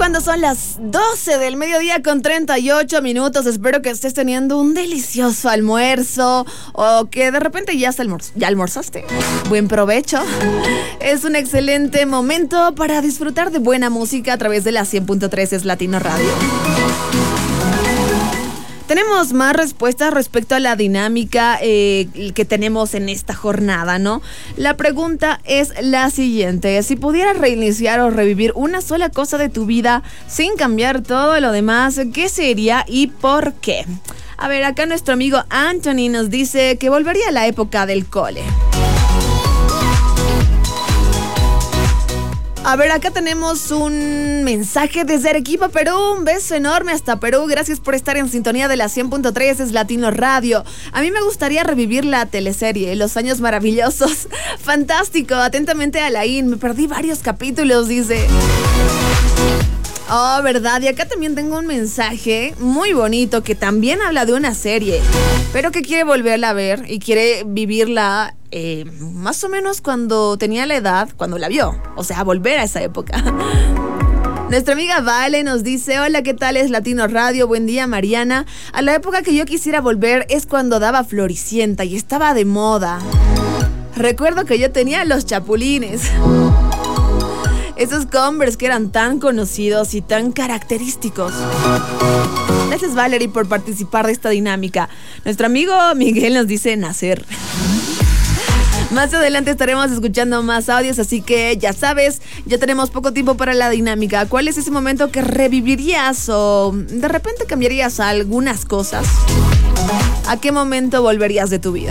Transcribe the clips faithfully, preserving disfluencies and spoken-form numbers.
cuando son las doce del mediodía con treinta y ocho minutos. Espero que estés teniendo un delicioso almuerzo o que de repente ya, almorz- ya almorzaste. Buen provecho. Es un excelente momento para disfrutar de buena música a través de la cien punto tres es Latino Radio. Tenemos más respuestas respecto a la dinámica eh, que tenemos en esta jornada, ¿no? La pregunta es la siguiente: si pudieras reiniciar o revivir una sola cosa de tu vida sin cambiar todo lo demás, ¿qué sería y por qué? A ver, acá nuestro amigo Anthony nos dice que volvería a la época del cole. A ver, acá tenemos un mensaje desde Arequipa, Perú. Un beso enorme hasta Perú. Gracias por estar en sintonía de la cien punto tres es Latino Radio. A mí me gustaría revivir la teleserie Los Años Maravillosos. Fantástico. Atentamente, Alain. Me perdí varios capítulos, dice. Oh, verdad. Y acá también tengo un mensaje muy bonito que también habla de una serie, pero que quiere volverla a ver y quiere vivirla eh, más o menos cuando tenía la edad, cuando la vio. O sea, volver a esa época. Nuestra amiga Vale nos dice: hola, ¿qué tal? Es Latino Radio, buen día, Mariana. A la época que yo quisiera volver es cuando daba Floricienta y estaba de moda. Recuerdo que yo tenía los chapulines. Esos Converse que eran tan conocidos y tan característicos. Gracias, Valerie, por participar de esta dinámica. Nuestro amigo Miguel nos dice nacer. Más adelante estaremos escuchando más audios, así que ya sabes, ya tenemos poco tiempo para la dinámica. ¿Cuál es ese momento que revivirías o de repente cambiarías algunas cosas? ¿A qué momento volverías de tu vida?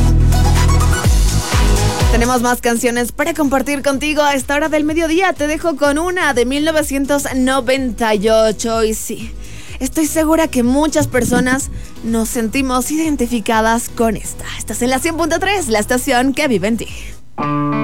Tenemos más canciones para compartir contigo a esta hora del mediodía. Te dejo con una de mil novecientos noventa y ocho y sí, estoy segura que muchas personas nos sentimos identificadas con esta. Estás en la cien punto tres, la estación que vive en ti.